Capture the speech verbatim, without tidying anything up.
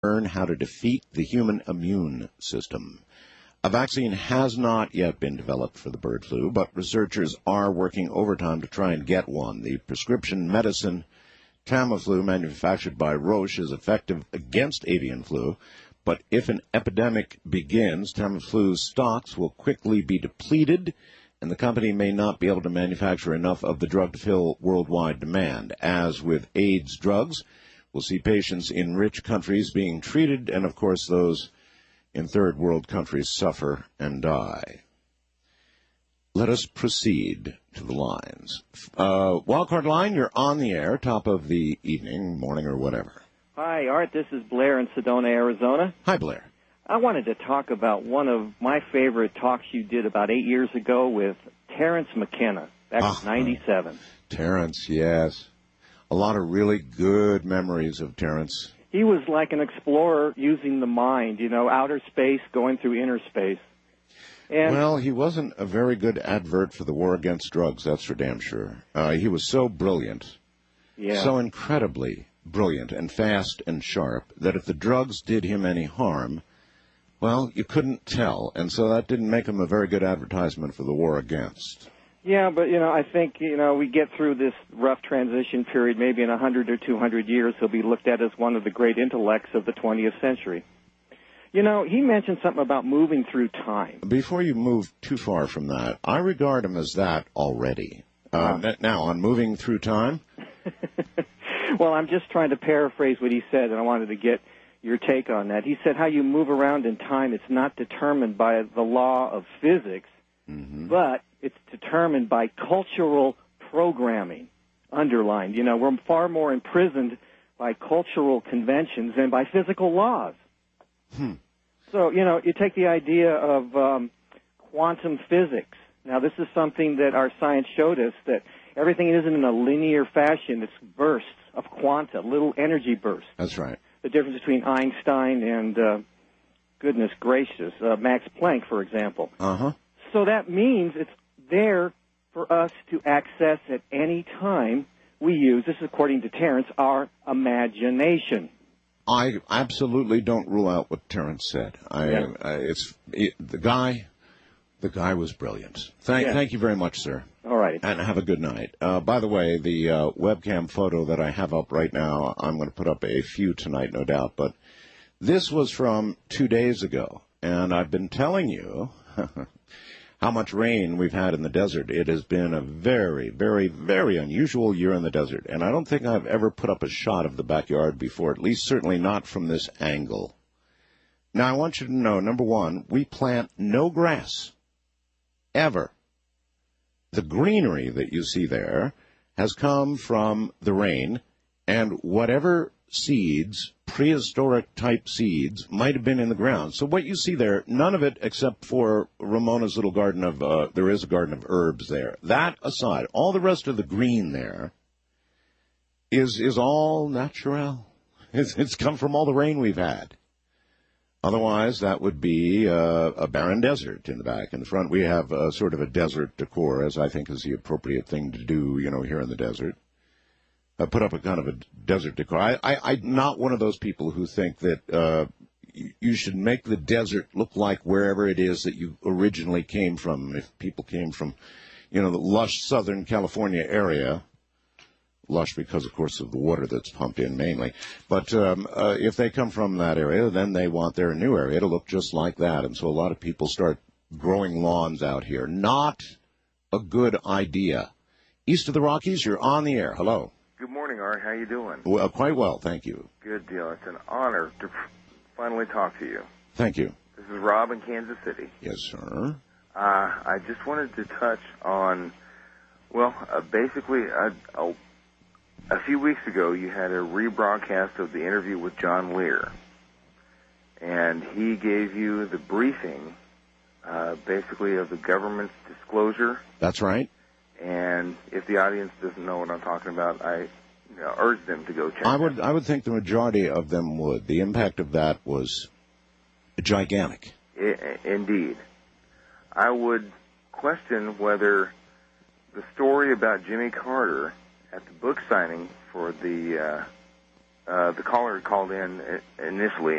learn how to defeat the human immune system. A vaccine has not yet been developed for the bird flu, but researchers are working overtime to try and get one. The prescription medicine Tamiflu, manufactured by Roche, is effective against avian flu, but if an epidemic begins, Tamiflu's stocks will quickly be depleted, and the company may not be able to manufacture enough of the drug to fill worldwide demand. As with AIDS drugs, we'll see patients in rich countries being treated, and of course those in third world countries suffer and die. Let us proceed to the lines. Uh, Wildcard line, you're on the air, top of the evening, morning, or whatever. Hi, Art. This is Blair in Sedona, Arizona. Hi, Blair. I wanted to talk about one of my favorite talks you did about eight years ago with Terence McKenna, back ah, in ninety-seven. Terence, yes. A lot of really good memories of Terence. He was like an explorer using the mind, you know, outer space going through inner space. And well, he wasn't a very good advert for the war against drugs, that's for damn sure. Uh, he was so brilliant, yeah. so incredibly brilliant and fast and sharp that if the drugs did him any harm, well, you couldn't tell. And so that didn't make him a very good advertisement for the war against. Yeah, but, you know, I think, you know, we get through this rough transition period, maybe in one hundred or two hundred years, he'll be looked at as one of the great intellects of the twentieth century. You know, he mentioned something about moving through time. Before you move too far from that, I regard him as that already. Uh, huh. Now, on moving through time? Well, I'm just trying to paraphrase what he said, and I wanted to get your take on that. He said how you move around in time, it's not determined by the law of physics, mm-hmm. but it's determined by cultural programming, underlined. You know, we're far more imprisoned by cultural conventions than by physical laws. Hmm. So, you know, you take the idea of um, quantum physics. Now, this is something that our science showed us, that everything isn't in a linear fashion. It's bursts of quanta, little energy bursts. That's right. The difference between Einstein and, uh, goodness gracious, uh, Max Planck, for example. Uh-huh. So that means it's there for us to access at any time we use, this is according to Terence, our imagination. I absolutely don't rule out what Terence said. I, yeah. I it's it, the guy. The guy was brilliant. Thank, yeah. thank you very much, sir. All right, and have a good night. Uh, by the way, the uh, webcam photo that I have up right now, I'm going to put up a few tonight, no doubt. But this was from two days ago, and I've been telling you how much rain we've had in the desert. It has been a very, very, very unusual year in the desert, and I don't think I've ever put up a shot of the backyard before, at least certainly not from this angle. Now, I want you to know, number one, we plant no grass, ever. The greenery that you see there has come from the rain, and whatever seeds, prehistoric-type seeds, might have been in the ground. So what you see there, none of it except for Ramona's little garden of, uh, there is a garden of herbs there. That aside, all the rest of the green there is is all natural. It's, it's come from all the rain we've had. Otherwise, that would be uh, a barren desert in the back. In the front, we have uh, sort of a desert decor, as I think is the appropriate thing to do, you know, here in the desert. Uh, put up a kind of a desert decor. I, I, I'm not one of those people who think that uh, you, you should make the desert look like wherever it is that you originally came from. If people came from, you know, the lush Southern California area, lush because, of course, of the water that's pumped in mainly. But um, uh, if they come from that area, then they want their new area to look just like that. And so a lot of people start growing lawns out here. Not a good idea. East of the Rockies, you're on the air. Hello. Good morning, Art. How you doing? Well, quite well, thank you. Good deal. It's an honor to finally talk to you. Thank you. This is Rob in Kansas City. Yes, sir. Uh, I just wanted to touch on, well, uh, basically, uh, a, a few weeks ago, you had a rebroadcast of the interview with John Lear, and he gave you the briefing, uh, basically, of the government's disclosure. That's right. And if the audience doesn't know what I'm talking about, I you know, urge them to go check I would, it out. I would think the majority of them would. The impact of that was gigantic. I, indeed. I would question whether the story about Jimmy Carter at the book signing for the uh, uh, the caller had called in initially